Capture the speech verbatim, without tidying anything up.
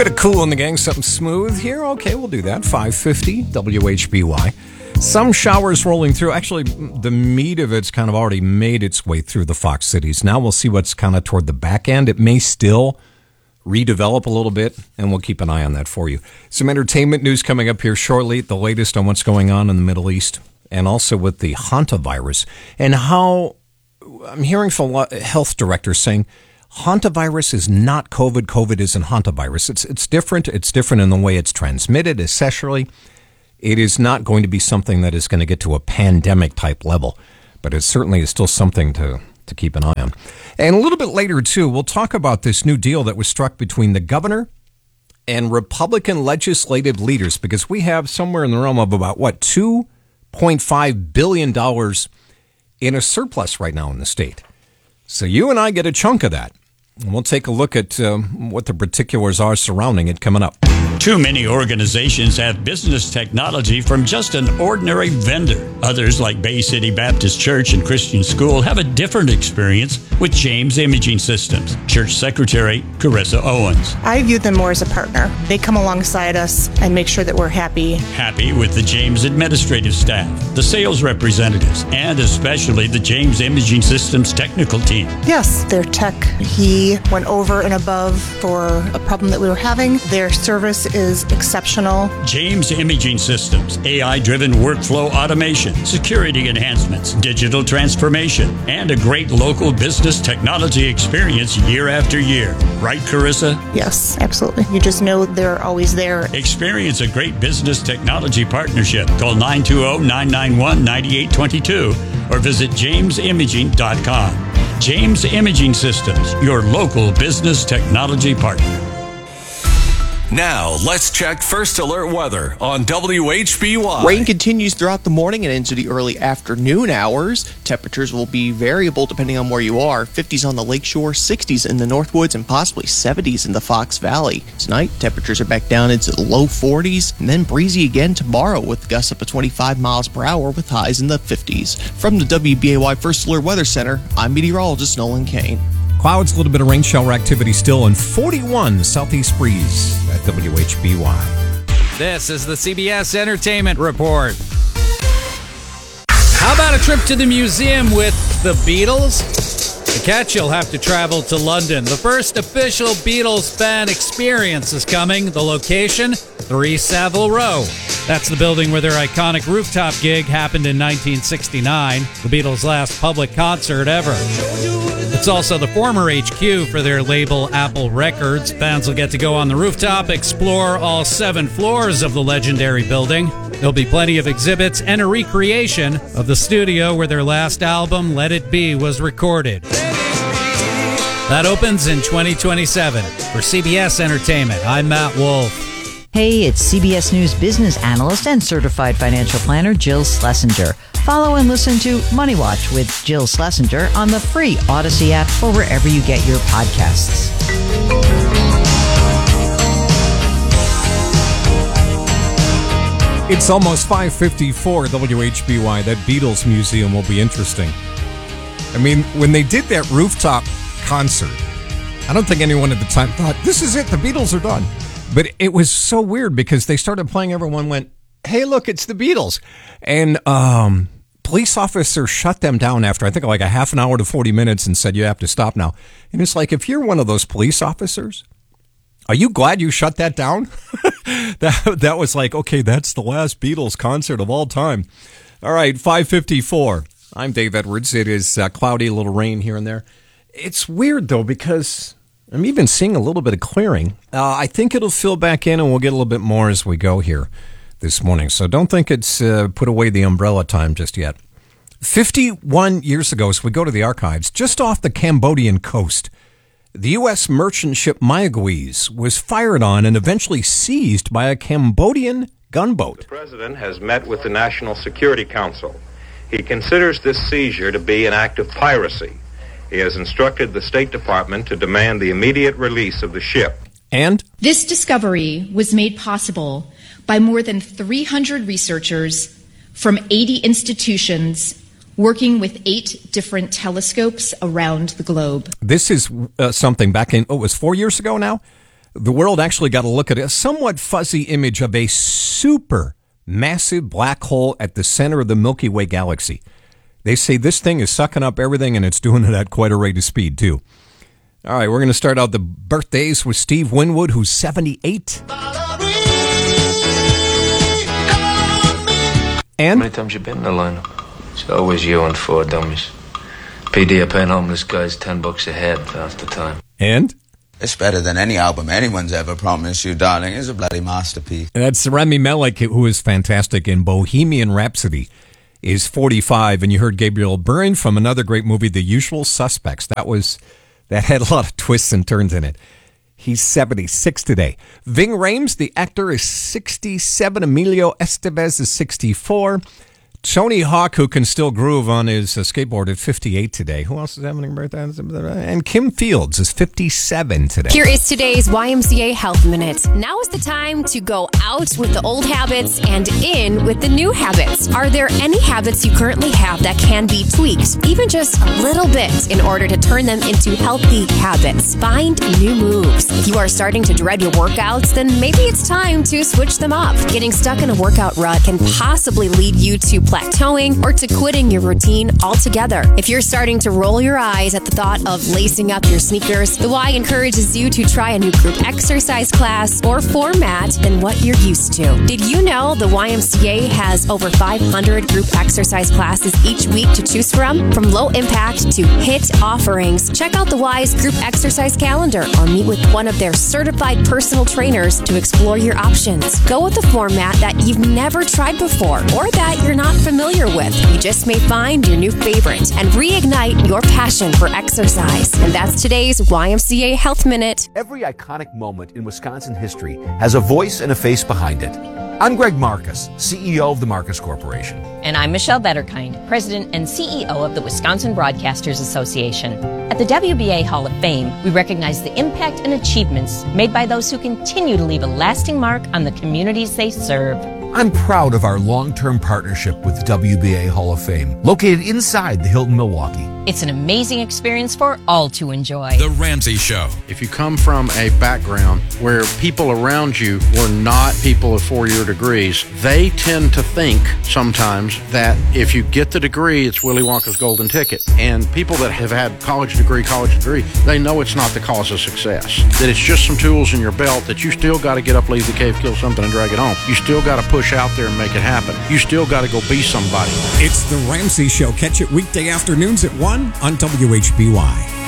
bit of Cool in the Gang, something smooth here. Okay, we'll do that. five fifty W H B Y. Some showers rolling through. Actually, the meat of it's kind of already made its way through the Fox cities. Now we'll see what's kind of toward the back end. It may still redevelop a little bit, and we'll keep an eye on that for you. Some entertainment news coming up here shortly, the latest on what's going on in the Middle East, and also with the hantavirus, and how I'm hearing from health directors saying hantavirus is not COVID, COVID isn't hantavirus. It's, it's different. It's different in the way it's transmitted, essentially. It is not going to be something that is going to get to a pandemic type level, but it certainly is still something to to keep an eye on. And a little bit later, too, we'll talk about this new deal that was struck between the governor and Republican legislative leaders, because we have somewhere in the realm of about, what, two point five billion dollars in a surplus right now in the state. So you and I get a chunk of that. And we'll take a look at um, what the particulars are surrounding it coming up. Too many organizations have business technology from just an ordinary vendor. Others, like Bay City Baptist Church and Christian School, have a different experience with James Imaging Systems. Church Secretary Carissa Owens. I view them more as a partner. They come alongside us and make sure that we're happy. Happy with the James administrative staff, the sales representatives, and especially the James Imaging Systems technical team. Yes, their tech, he went over and above for a problem that we were having. Their service is exceptional. James Imaging Systems, A I-driven workflow automation, security enhancements, digital transformation, and a great local business technology experience year after year. Right, Carissa? Yes, absolutely. You just know they're always there. Experience a great business technology partnership. Call nine two zero, nine nine one, nine eight two two or visit james imaging dot com. James Imaging Systems, your local business technology partner. Now, let's check First Alert weather on W H B Y. Rain continues throughout the morning and into the early afternoon hours. Temperatures will be variable depending on where you are. fifties on the lakeshore, sixties in the Northwoods, and possibly seventies in the Fox Valley. Tonight, temperatures are back down into the low forties, and then breezy again tomorrow with gusts up to twenty-five miles per hour with highs in the fifties. From the W B A Y First Alert Weather Center, I'm meteorologist Nolan Kane. Clouds, a little bit of rain shower activity still, and forty-one southeast breeze at W H B Y. This is the C B S Entertainment Report. How about a trip to the museum with the Beatles? To catch, you'll have to travel to London. The first official Beatles fan experience is coming. The location, three Savile Row. That's the building where their iconic rooftop gig happened in nineteen sixty-nine, the Beatles' last public concert ever. It's also the former H Q for their label Apple Records. Fans will get to go on the rooftop, explore all seven floors of the legendary building. There'll be plenty of exhibits and a recreation of the studio where their last album, Let It Be, was recorded. That opens in twenty twenty-seven. For C B S Entertainment, I'm Matt Wolf. Hey, it's C B S News business analyst and certified financial planner Jill Schlesinger. Follow and listen to Money Watch with Jill Schlesinger on the free Odyssey app or wherever you get your podcasts. It's almost five fifty-four W H B Y. That Beatles museum will be interesting. I mean, when they did that rooftop concert, I don't think anyone at the time thought, this is it, the Beatles are done. But it was so weird because they started playing, everyone went, hey, look, it's the Beatles. And um, police officers shut them down after, I think, like a half an hour to forty minutes and said, you have to stop now. And it's like, if you're one of those police officers, are you glad you shut that down? that that was like, okay, that's the last Beatles concert of all time. All right, five fifty-four. I'm Dave Edwards. It is uh, cloudy, a little rain here and there. It's weird, though, because I'm even seeing a little bit of clearing. Uh, I think it'll fill back in, and we'll get a little bit more as we go here this morning. So don't think it's uh, put away the umbrella time just yet. fifty-one years ago, as we go to the archives, just off the Cambodian coast, the U S merchant ship Mayaguez was fired on and eventually seized by a Cambodian gunboat. The president has met with the National Security Council. He considers this seizure to be an act of piracy. He has instructed the State Department to demand the immediate release of the ship. And this discovery was made possible by more than three hundred researchers from eighty institutions working with eight different telescopes around the globe. This is uh, something back in, oh, it was four years ago now? the world actually got a look at a somewhat fuzzy image of a super massive black hole at the center of the Milky Way galaxy. They say this thing is sucking up everything, and it's doing it at quite a rate of speed, too. All right, we're going to start out the birthdays with Steve Winwood, who's seventy-eight. And? How many times you been in the lineup? It's always you and four dummies. P D are paying homeless guys ten bucks a head half the time. And? It's better than any album anyone's ever promised you, darling. It's a bloody masterpiece. And that's Rami Malek, who is fantastic in Bohemian Rhapsody, is forty-five. And you heard Gabriel Byrne from another great movie, The Usual Suspects. That was that had a lot of twists and turns in it. He's seventy-six today. Ving Rhames, the actor, is sixty-seven. Emilio Estevez is sixty-four. Tony Hawk, who can still groove on his uh, skateboard, at fifty-eight today. Who else is having a birthday? And Kim Fields is fifty-seven today. Here is today's Y M C A Health Minute. Now is the time to go out with the old habits and in with the new habits. Are there any habits you currently have that can be tweaked, even just a little bit, in order to turn them into healthy habits? Find new moves. If you are starting to dread your workouts, then maybe it's time to switch them up. Getting stuck in a workout rut can possibly lead you to plateauing or to quitting your routine altogether. If you're starting to roll your eyes at the thought of lacing up your sneakers, the Y encourages you to try a new group exercise class or format than what you're used to. Did you know the Y M C A has over five hundred group exercise classes each week to choose from? From low impact to hit offerings, check out the Y's group exercise calendar or meet with one of their certified personal trainers to explore your options. Go with a format that you've never tried before or that you're not familiar with. You just may find your new favorite and reignite your passion for exercise. And that's today's Y M C A Health Minute. Every iconic moment in Wisconsin history has a voice and a face behind it. I'm Greg Marcus, C E O of the Marcus Corporation. And I'm Michelle Betterkind, President and C E O of the Wisconsin Broadcasters Association. At the W B A Hall of Fame, we recognize the impact and achievements made by those who continue to leave a lasting mark on the communities they serve. I'm proud of our long-term partnership with W B A Hall of Fame, located inside the Hilton Milwaukee. It's an amazing experience for all to enjoy. The Ramsey Show. If you come from a background where people around you were not people of four-year degrees, they tend to think sometimes that if you get the degree, it's Willy Wonka's golden ticket. And people that have had college degree, college degree, they know it's not the cause of success. That it's just some tools in your belt that you still got to get up, leave the cave, kill something, and drag it home. You still got to push out there and make it happen. You still got to go be somebody. It's The Ramsey Show. Catch it weekday afternoons at one on W H B Y.